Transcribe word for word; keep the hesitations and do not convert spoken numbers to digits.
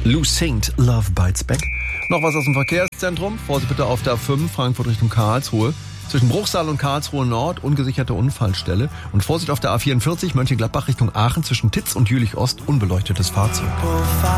Lou Saint, Love Bites Back. Noch was aus dem Verkehrszentrum. Vorsicht bitte auf der A fünf, Frankfurt Richtung Karlsruhe. Zwischen Bruchsal und Karlsruhe Nord, ungesicherte Unfallstelle. Und Vorsicht auf der A vierundvierzig, Mönchengladbach Richtung Aachen, zwischen Titz und Jülich Ost, unbeleuchtetes Fahrzeug.